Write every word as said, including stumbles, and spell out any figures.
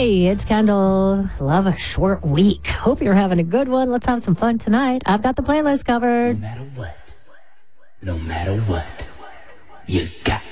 Hey, it's Kendall. Love a short week. Hope you're having a good one. Let's have some fun tonight. I've got the playlist covered. No matter what, no matter what, you got